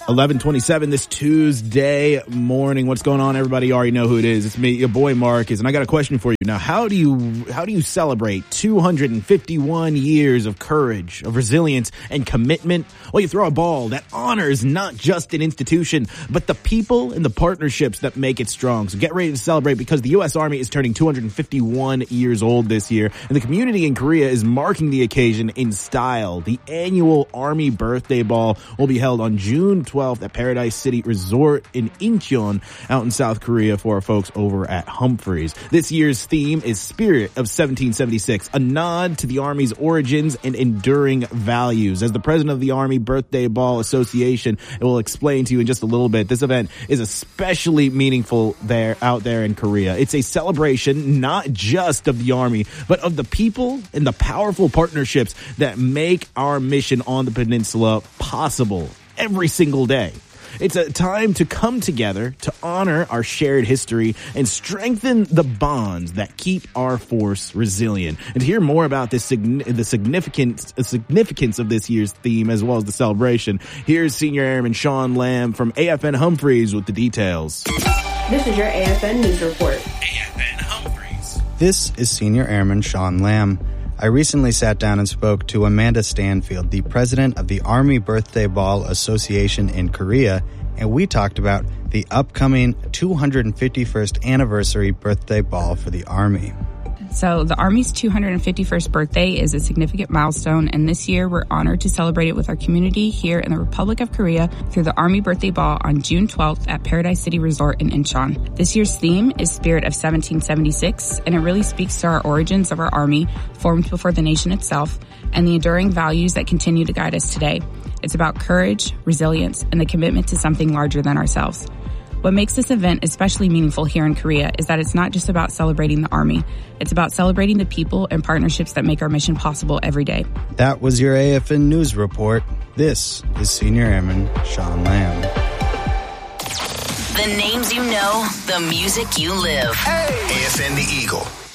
11:27 this Tuesday morning. What's going on, everybody? You already know who it is. It's me, your boy Marcus, and I got a question for you. Now, how do you celebrate 251 years of courage, of resilience, and commitment? Well, you throw a ball that honors not just an institution, but the people and the partnerships that make it strong. So get ready to celebrate, because the U.S. Army is turning 251 years old this year, and the community in Korea is marking the occasion in style. The annual Army Birthday Ball will be held on June 12th at Paradise City Resort in Incheon, out in South Korea, for our folks over at Humphreys. This year's theme is Spirit of 1776, a nod to the Army's origins and enduring values. As the president of the Army Birthday Ball Association will explain to you in just a little bit, this event is especially meaningful out there in Korea. It's a celebration not just of the Army, but of the people and the powerful partnerships that make our mission on the peninsula possible every single day. It's a time to come together to honor our shared history and strengthen the bonds that keep our force resilient. And to hear more about the significance of this year's theme, as well as the celebration, here's Senior Airman Sean Lamb from AFN Humphreys with the details. This is your AFN News Report. AFN Humphreys. This is Senior Airman Sean Lamb. I recently sat down and spoke to Amanda Stanfield, the president of the Army Birthday Ball Association in Korea, and we talked about the upcoming 251st anniversary birthday ball for the Army. So the Army's 251st birthday is a significant milestone, and this year we're honored to celebrate it with our community here in the Republic of Korea through the Army Birthday Ball on June 12th at Paradise City Resort in Incheon. This year's theme is Spirit of 1776, and it really speaks to our origins of our Army, formed before the nation itself, and the enduring values that continue to guide us today. It's about courage, resilience, and the commitment to something larger than ourselves. What makes this event especially meaningful here in Korea is that it's not just about celebrating the Army. It's about celebrating the people and partnerships that make our mission possible every day. That was your AFN News Report. This is Senior Airman Sean Lamb. The names you know, the music you live. Hey! AFN The Eagle.